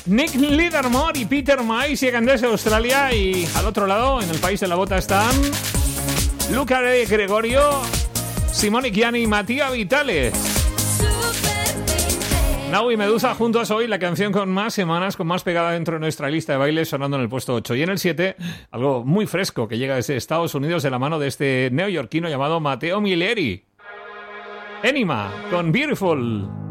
Nick Lidermore y Peter Mais llegan desde Australia, y al otro lado, en el país de la bota, están Luca de Gregorio, Simone Chiani y Mattia Vitale. Nau y Medusa juntos hoy, la canción con más semanas, con más pegada dentro de nuestra lista de bailes, sonando en el puesto 8. Y en el 7, algo muy fresco que llega desde Estados Unidos de la mano de este neoyorquino llamado Matteo Milleri. Enima con Beautiful.